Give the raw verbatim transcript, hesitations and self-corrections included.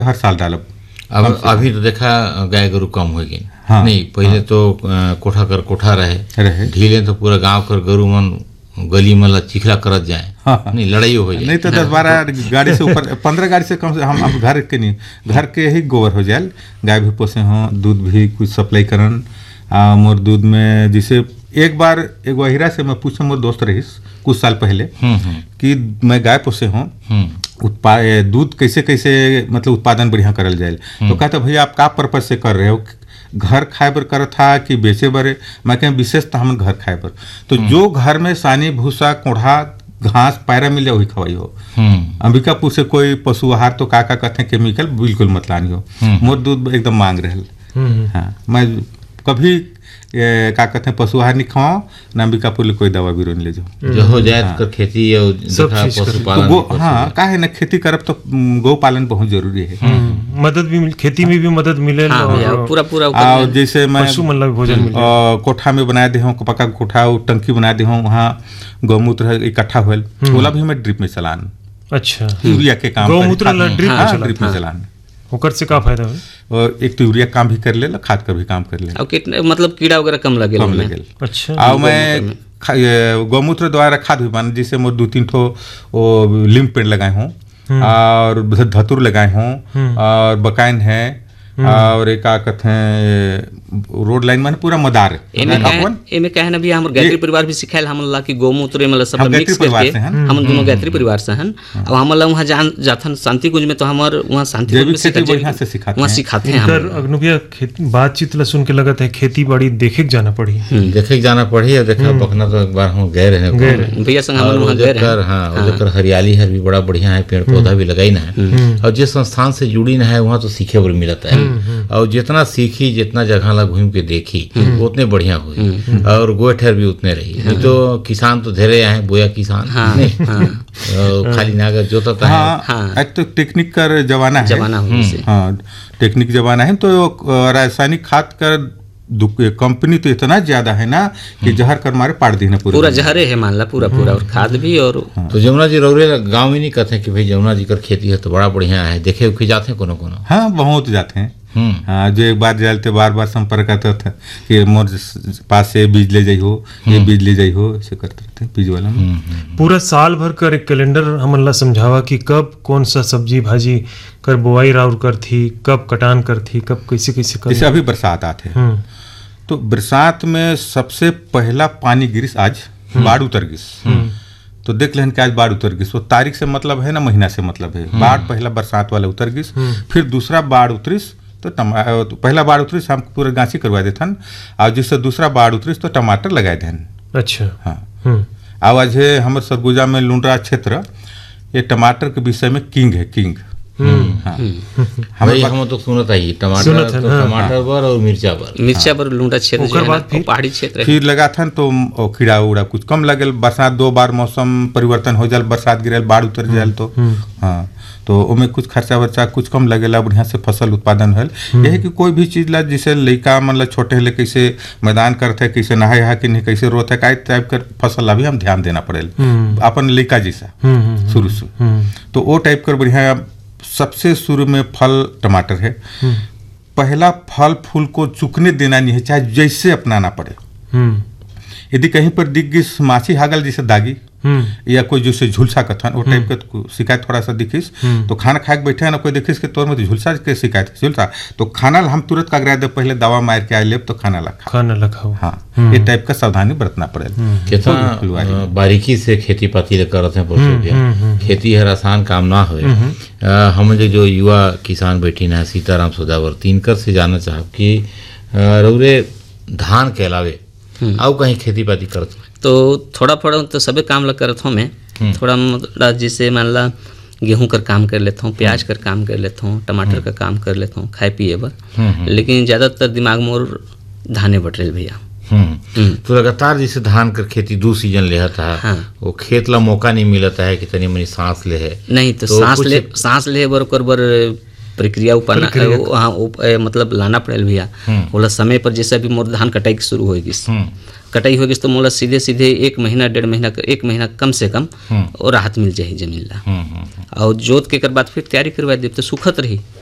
हर साल डालब। अब अभी तो देखा गाय गरु कम हो गई। हाँ, नहीं पहले हाँ, तो कोठा कर कोठा रहे, रहे। ढीले तो पूरा गांव कर गरु मन गली में चिखला करत जाए। हाँ, नहीं लड़ाई हो जाए, नहीं तो दस बारह गाड़ी से ऊपर पंद्रह गाड़ी से कम से हम हम घर के नहीं, घर के ही गोबर हो जाए। गाय भी पोसे हों, दूध भी कुछ सप्लाई करन। मोर दूध में जैसे एक बार एक वहीरा से मैं पूछा, मोर दोस्त रहीस कुछ साल पहले कि मैं गाय पोसे हूँ, उत्पाद दूध कैसे कैसे मतलब उत्पादन बढ़िया करल जाए। तो कहता भैया आप का पर्पज से कर रहे हो, घर खाए बर कर था कि बेचे बर? मैं कहें विशेष तो हम घर खाए बर। तो जो घर में सानी भूसा कोढ़ा घास पैरा मिल जाए वही खवाई हो। अंबिकापुर से कोई पशु आहार तो का का कहते हैं केमिकल बिल्कुल मत लानी हो। मोर दूध एकदम मांग रहे। हाँ, मैं कभी ए, का कहते हैं पशु आहार नहीं खाओ ना, अंबिकापुर ले कोई दवा भी नहीं ले जाओ। जो हो जाए हाँ। कर खेती पशुपालन तो हाँ का है ना, खेती करब तो गौ पालन बहुत जरूरी है। मदद भी मिल, खेती में भी मदद मिले। हाँ, और पूरा पूरा और जैसे मैं पशु मतलब भोजन मिले। कोठा में बना दे हूँ, पक्का कोठा टंकी बना दे हूँ, वहाँ गौमूत्र इकट्ठा हुए ओला भी मैं ड्रिप में चलान। अच्छा, यूरिया के काम गौमूत्र ड्रिप में चलान। ओकर से का फायदा है? और एक तो यूरिया काम भी कर ले, खाद का भी काम कर ले, और कितने मतलब कीड़ा वगैरह कम लगे कम लगे। अच्छा, और मैं गौमूत्र द्वारा खाद भी बना, जिससे मैं दो तीन ठो वो लिम पेड़ लगाए हूँ और धतुर लगाए हूँ और बकाइन है और एक का कहते हैं रोड लाइन में पूरा मदार। एमे कहे ना भी हमर गायत्री परिवार भी सिखाइल हमन ला कि गौमूत्र मतलब सब मिक्स करके हम दोनों गायत्री परिवार से हन। अब हमन ला वहां जान जाथन शांति कुंज में तो हमर वहां शांति कुंज में सिखाते वहां सिखाते हैं। इनकर अग्नुबिया बातचीत ला सुन के लगत है खेती बाड़ी देखे जाना पड़ी, देखे जाना पड़ी। और देखा बखना तो एक बार हम गए रहे भैया संग हमन वहां गए रहे। हां, उधर हरियाली है भी बड़ा बढ़िया है, पेड़ पौधा भी लगाई ना है। और जिस संस्थान से जुड़ी ना है वहां तो सीखे बर मिलता है। और जितना सीखी, जितना जगह ला घूम के देखी उतने बढ़िया हुई और गोठर भी उतने रही। नहीं तो किसान तो धेरे आए बोया किसान खाली नागर जोता है। तो टेक्निक का जमाना है, जमाना हाँ टेक्निक जमाना है। तो रासायनिक खाद का कंपनी तो इतना ज्यादा है ना कि जहर कर मारे पाड़ देना पूरा पूरा जहरे है मान ला पूरा पूरा और खाद भी। और तो जमुना जी रौरे गाँव में नहीं कहते कि भाई जमुना जी कर खेती है तो बड़ा बढ़िया है, देखे उखे जाते हैं कोनो कोनो? हाँ, बहुत जाते हैं। हाँ, जो एक बार जाते बार बार संपर्क करते थे कि मोर पास से बीज ले जाइयो, ये बीज ले जाइयो, ऐसे करते रहते बीज वाला में। पूरा साल भर कर एक कैलेंडर हमन ला समझावा कि कब कौन सा सब्जी भाजी कर बोआई राउर कर थी, कब कटान कर थी, कब कैसे कैसे कर। जैसे अभी बरसात आते हैं तो बरसात में सबसे पहला पानी गिरिस, आज बाढ़ उतर गिस तो देख लें कि आज बाढ़ उतर गिस। वो तारीख से मतलब है ना, महीना से मतलब है। बाढ़ पहला बरसात वाला उतर गिस, फिर दूसरा बाढ़ उतरिस तो, तो पहला बाढ़ उतरिस हम पूरा गांची करवा देथन और जिससे दूसरा बाढ़ उतरिस तो टमाटर लगाए देन। अच्छा, हाँ। आवाज है हमारे सरगुजा में लुंड्रा क्षेत्र, ये टमाटर के विषय में किंग है, किंग। हाँ, हम तो सुनत आई टमाटर तो टमाटर पर और मिर्चा पर मिर्चा पर लुंड्रा क्षेत्र पहाड़ी क्षेत्र फिर लगा था तो कीड़ा उड़ा कुछ कम लगल। बरसात दो बार मौसम परिवर्तन हो जाए, बरसात गिरल बाढ़ उतर जाए तो हाँ तो उमें कुछ खर्चा वर्चा कुछ कम लगेला, बढ़िया से फसल उत्पादन होल। यह कि कोई भी चीज ला जैसे लड़का मतलब छोटे ले कैसे मैदान करते कैसे नहाए हा कि नहीं कैसे रोते का टाइप कर फसल ला भी हम ध्यान देना पड़ेगा अपन लड़का जैसा शुरू से। तो वो टाइप कर बढ़िया सबसे शुरू में फल टमाटर है। पहला फल फूल को चुकने देना नहीं है, चाहे जैसे अपनाना पड़े। यदि कहीं पर दिख गिस माछी हागल जैसे दागी या कोई जैसे झुलसा कथन वो टाइप का शिकायत थोड़ा सा दिखिस तो खाना खाए के बैठे ना कोई देखिस के तौर में तो झुलसा के शिकायत झुलसा तो खाना हम तुरंत कागरा दे पहले दवा मार के आए ले तो खाना ला खाना ला खाओ। हाँ, ये टाइप का सावधानी बरतना पड़ेगा। कितना बारीकी से खेती पाती करते हैं, खेती हर आसान काम ना हो। हम जो युवा किसान बैठी ना सीताराम सौदावर्ती इनकर से जानना चाहब कि रौरे धान के अलावे और कहीं खेती पाती करते तो थोड़ा थोड़ा तो सबे काम लग करत हूँ मैं। थोड़ा मतलब जैसे मान ला गेहूं कर काम कर लेता हूँ, प्याज कर काम कर लेता हूँ, टमाटर का काम कर लेता हूँ खाए पिए बर, लेकिन ज़्यादातर दिमाग मोर धाने बटरेल भैया। तो लगातार जैसे धान कर खेती दो सीजन ले है हाँ। वो खेत ला मौका नहीं मिलता है कि तनी मनी सांस ले है नहीं तो, तो सांस ले सांस ले बर कर बर प्रक्रिया उपाना वहाँ मतलब लाना पड़ेल भैया। बोला समय पर जैसे अभी मोर धान कटाई शुरू होगी, कटाई होगी तो मोला सीधे सीधे एक महीना डेढ़ महीना एक महीना कम से कम और राहत मिल जाए जमीन ला। और जोत के कर बाद फिर तैयारी करवा दे तो सुखत रही।